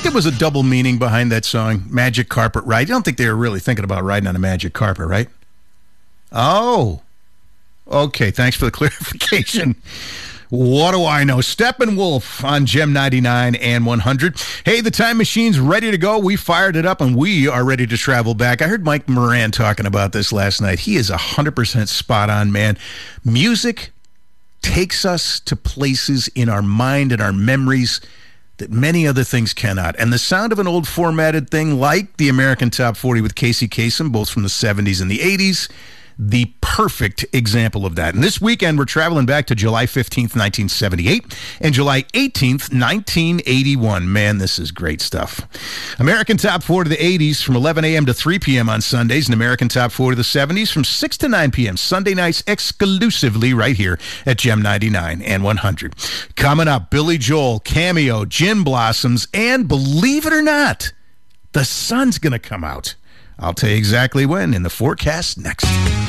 there was a double meaning behind that song, Magic Carpet Ride? You don't think they were really thinking about riding on a magic carpet, right? Oh. Okay, thanks for the clarification. What do I know? Steppenwolf on Gem 99 and 100. Hey, the time machine's ready to go. We fired it up, and we are ready to travel back. I heard Mike Moran talking about this last night. He is 100% spot on, man. Music takes us to places in our mind and our memories that many other things cannot. And the sound of an old formatted thing like the American Top 40 with Casey Kasem, both from the 70s and the 80s, the perfect example of that. And this weekend, we're traveling back to July 15th, 1978, and July 18th, 1981. Man, this is great stuff. American Top 40 of the 80s from 11 a.m. to 3 p.m. on Sundays, and American Top 40 of the 70s from 6 to 9 p.m. Sunday nights exclusively right here at Gem 99 and 100. Coming up, Billy Joel, Cameo, Gin Blossoms, and believe it or not, the sun's going to come out. I'll tell you exactly when in the forecast next.